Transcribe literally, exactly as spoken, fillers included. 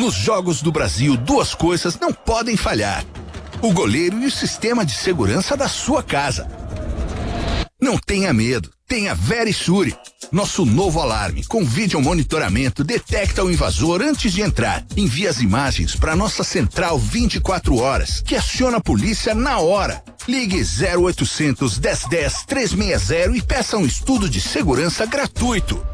Nos Jogos do Brasil, duas coisas não podem falhar: o goleiro e o sistema de segurança da sua casa. Não tenha medo, tenha Verisure. Nosso novo alarme com vídeo monitoramento detecta o invasor antes de entrar. Envia as imagens para nossa central vinte e quatro horas, que aciona a polícia na hora. Ligue zero oitocentos, dez dez, trezentos e sessenta e peça um estudo de segurança gratuito.